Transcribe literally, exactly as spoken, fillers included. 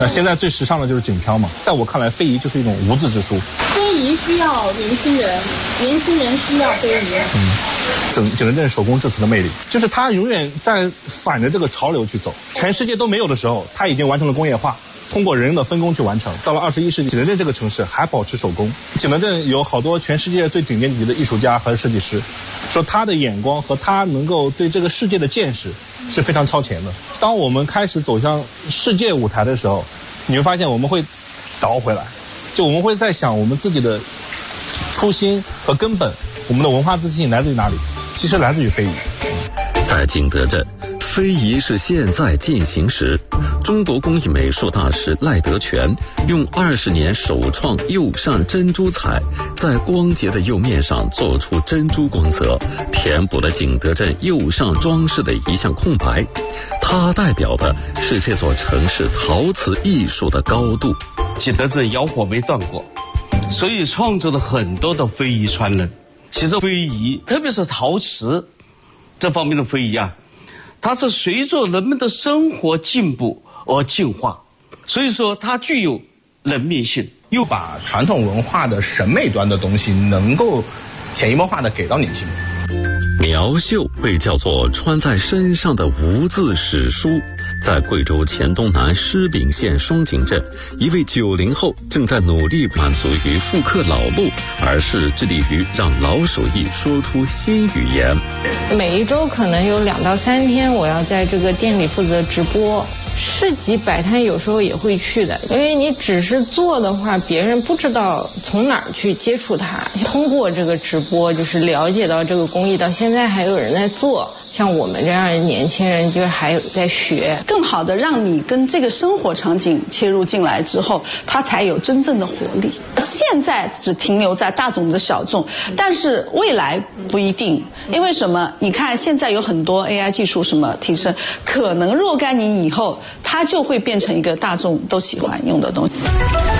那现在最时尚的就是锦漂嘛，在我看来，非遗就是一种无字之书。 非遗需要年轻人，年轻人需要非遗。 嗯，景景德镇手工制瓷的魅力，就是它永远在反着这个潮流去走。全世界都没有的时候，它已经完成了工业化。通过人的分工去完成，到了二十一世纪，景德镇这个城市还保持手工。景德镇有好多全世界最顶尖级的艺术家和设计师，说他的眼光和他能够对这个世界的见识是非常超前的。当我们开始走向世界舞台的时候，你会发现我们会倒回来，就我们会在想我们自己的初心和根本，我们的文化自信来自于哪里？其实来自于非遗。 在景德镇，非遗是现在进行时。中国工艺美术大师赖德全用二十年首创釉上珍珠彩，在光洁的釉面上做出珍珠光泽，填补了景德镇釉上装饰的一项空白。它代表的是这座城市陶瓷艺术的高度。 景德镇窑火没断过，所以创造了很多的非遗传人。其实非遗，特别是陶瓷这方面的非遗啊，它是随着人们的生活进步而进化，所以说它具有人民性， 又把传统文化的审美端的东西能够潜移默化的给到年轻人。 苗绣被叫做穿在身上的无字史书。在贵州黔东南施秉县双井镇，一位九零后正在努力满足于复刻老路，而是致力于让老手艺说出新语言。 每一周可能有两到三天，我要在这个店里负责直播。市集摆摊有时候也会去的，因为你只是做的话，别人不知道从哪儿去接触它。通过这个直播，就是了解到这个工艺，到现在还有人在做。像我们这样的年轻人，就是还有在学， 更好的让你跟这个生活场景切入进来之后，它才有真正的活力。现在只停留在大众的小众，但是未来不一定，因为什么？你看现在有很多 A I 技术什么提升，可能若干年以后，它就会变成一个大众都喜欢用的东西。